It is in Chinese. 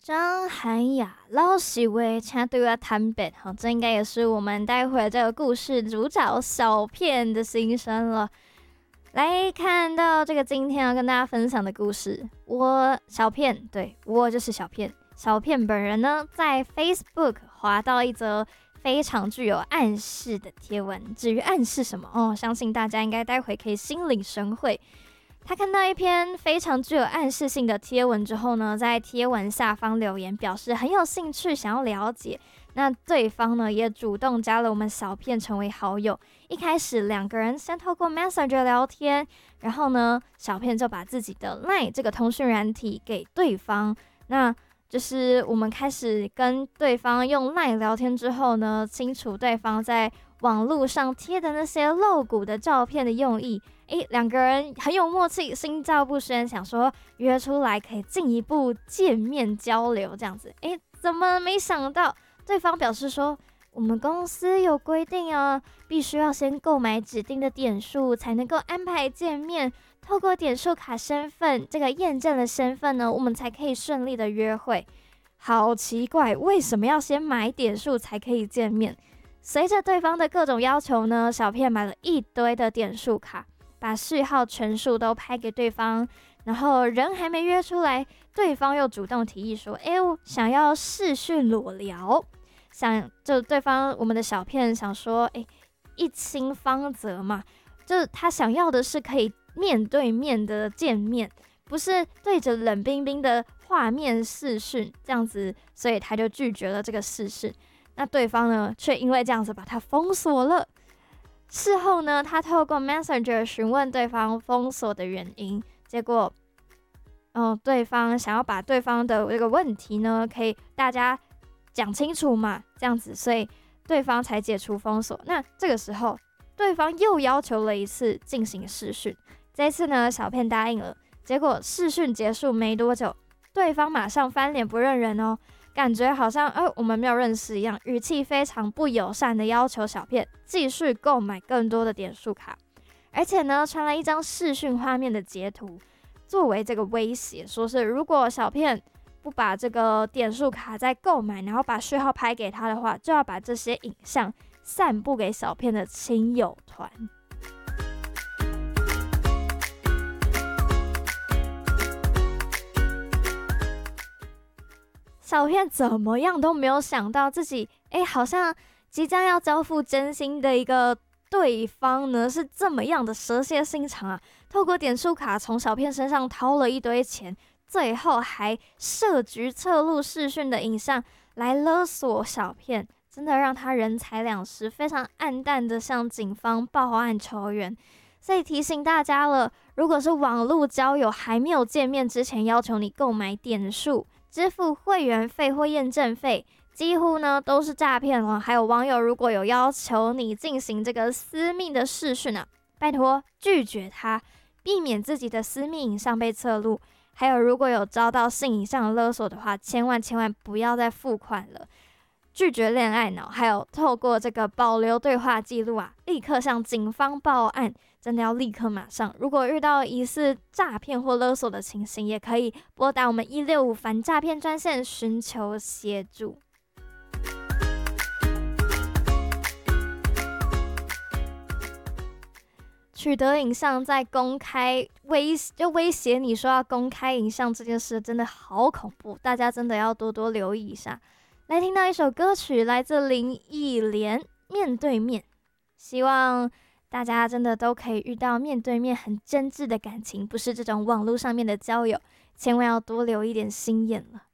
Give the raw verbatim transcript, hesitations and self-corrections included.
张涵雅老喜威，请对我坦白，好，这应该也是我们待会这个故事主角小片的心声了。来看到这个今天要跟大家分享的故事，我小片，对，我就是小片。小片本人呢，在 Facebook 滑到一则非常具有暗示的贴文。至于暗示什么哦，相信大家应该待会可以心领神会。他看到一篇非常具有暗示性的贴文之后呢，在贴文下方留言表示很有兴趣，想要了解。那对方呢也主动加了我们小片成为好友。一开始两个人先透过 Messenger 聊天，然后呢小片就把自己的 Line 这个通讯软体给对方。那就是我们开始跟对方用 Line 聊天之后呢，清楚对方在网络上贴的那些露骨的照片的用意。诶，两个人很有默契，心照不宣，想说约出来可以进一步见面交流这样子。诶，怎么没想到对方表示说，我们公司有规定啊，必须要先购买指定的点数才能够安排见面，透过点数卡身份这个验证的身份呢，我们才可以顺利的约会。好奇怪，为什么要先买点数才可以见面？随着对方的各种要求呢，小片买了一堆的点数卡，把序号全数都拍给对方，然后人还没约出来，对方又主动提议说：“哎，我想要视讯裸聊。”想就对方我们的小片想说：“哎，一清方泽嘛，就是他想要的是可以面对面的见面，不是对着冷冰冰的画面视讯这样子，所以他就拒绝了这个视讯。那对方呢，却因为这样子把他封锁了。事后呢，他透过 Messenger 询问对方封锁的原因，结果，嗯，对方想要把对方的这个问题呢，可以大家讲清楚嘛，这样子，所以对方才解除封锁。那这个时候，对方又要求了一次进行视讯，这一次呢，小片答应了。结果视讯结束没多久，对方马上翻脸不认人哦。感觉好像呃我们没有认识一样，语气非常不友善的要求小片继续购买更多的点数卡，而且呢传来一张视讯画面的截图，作为这个威胁，说是如果小片不把这个点数卡再购买，然后把序号拍给他的话，就要把这些影像散布给小片的亲友团。小片怎么样都没有想到自己，哎，好像即将要交付真心的一个对方呢，是这么样的蛇蝎心肠啊！透过点数卡从小片身上掏了一堆钱，最后还设局侧录视讯的影像来勒索小片，真的让他人财两失，非常黯淡的向警方报案求援。所以提醒大家了，如果是网络交友还没有见面之前要求你购买点数，支付会员费或验证费，几乎呢都是诈骗了。还有网友如果有要求你进行这个私密的视讯啊，拜托拒绝他，避免自己的私密影像被侧录。还有如果有遭到性影像勒索的话，千万千万不要再付款了。拒绝恋爱脑，还有透过这个保留对话记录啊，立刻向警方报案，真的要立刻马上。如果遇到疑似诈骗或勒索的情形，也可以拨打我们一六五反诈骗专线寻求协助。取得影像再公开威就威胁你说要公开影像这件事，真的好恐怖，大家真的要多多留意一下。来听到一首歌曲，来自林忆莲《面对面》，希望大家真的都可以遇到面对面很真挚的感情，不是这种网络上面的交友，千万要多留一点心眼了。